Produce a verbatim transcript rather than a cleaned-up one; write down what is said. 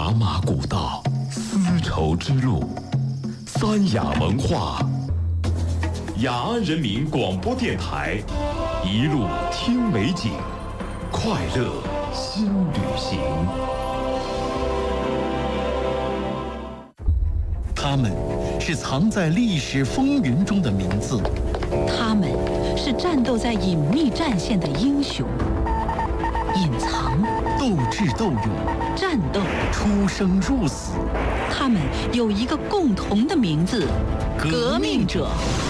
茶马古道，丝绸之路，三雅文化。雅安人民广播电台，一路听美景，快乐新旅行。 他们是藏在历史风云中的名字， 他们是战斗在隐秘战线的英雄。隐藏， 斗智斗勇， 战斗， 出生入死。 他们有一个共同的名字：革命者。